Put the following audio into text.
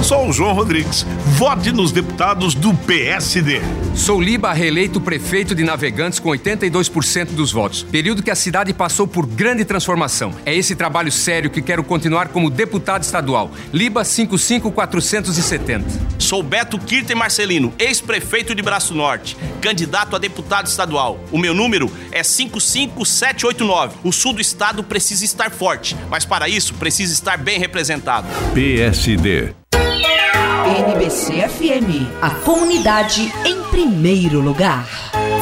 Sou o João Rodrigues. Vote nos deputados do PSD. Sou Liba, reeleito prefeito de Navegantes com 82% dos votos. Período que a cidade passou por grande transformação. É esse trabalho sério que quero continuar como deputado estadual. Liba 55470. Sou Beto Kirten Marcelino, ex-prefeito de Braço Norte, candidato a deputado estadual. O meu número é 55789. O sul do estado precisa estar forte, mas para isso precisa estar bem representado. PSD. NBC FM, a comunidade em primeiro lugar.